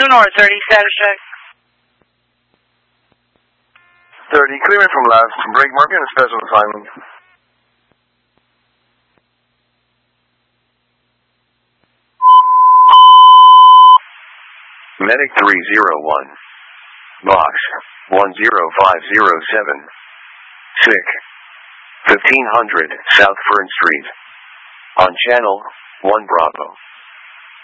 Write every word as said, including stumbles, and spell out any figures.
two North thirty, status check. thirty, clearing from labs. Break market and special assignment. Medic three zero one. Box one zero five zero seven. Sick. fifteen hundred South Fern Street. On channel one Bravo.